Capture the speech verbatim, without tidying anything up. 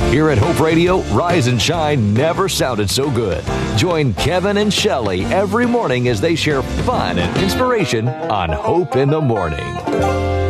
Here at Hope Radio, Rise and Shine never sounded so good. Join Kevin and Shelley every morning as they share fun and inspiration on Hope in the Morning.